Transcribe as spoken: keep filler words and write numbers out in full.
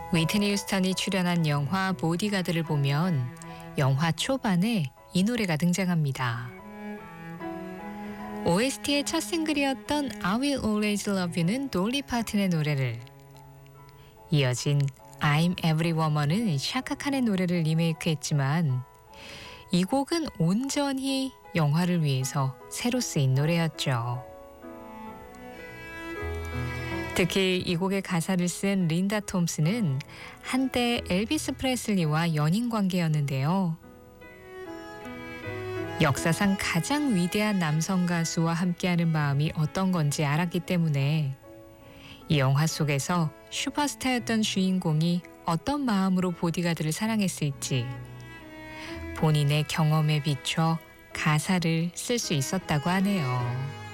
위트니 휴스턴이 출연한 영화 보디가드를 보면 영화 초반에 이 노래가 등장합니다. 오에스티의 첫 싱글이었던 I Will Always Love You는 돌리 파튼의 노래를, 이어진 I'm Every Woman은 샤카칸의 노래를 리메이크했지만 이 곡은 온전히 영화를 위해서 새로 쓰인 노래였죠. 특히 이 곡의 가사를 쓴 린다 톰슨은 한때 엘비스 프레슬리와 연인 관계였는데요. 역사상 가장 위대한 남성 가수와 함께하는 마음이 어떤 건지 알았기 때문에 이 영화 속에서 슈퍼스타였던 주인공이 어떤 마음으로 보디가드를 사랑했을지 본인의 경험에 비춰 가사를 쓸 수 있었다고 하네요.